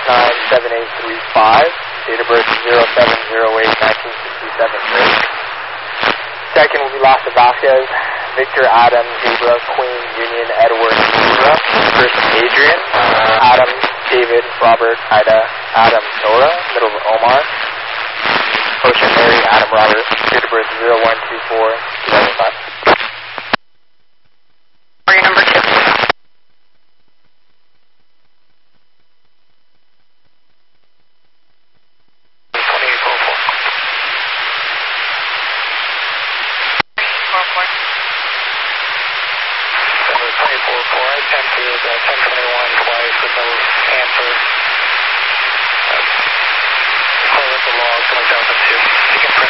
6697835, date of birth 0708-1967, break. Second will be Lhasa Vasquez, Victor Adam Zebra, Queen Union Edward Zebra. First Adrian, Adam David Robert Ida Adam Nora, middle Omar. Ocean Mary Adam Robert, date of birth 0124-2005. Are you number 2? I attempted 1021 twice with no answer.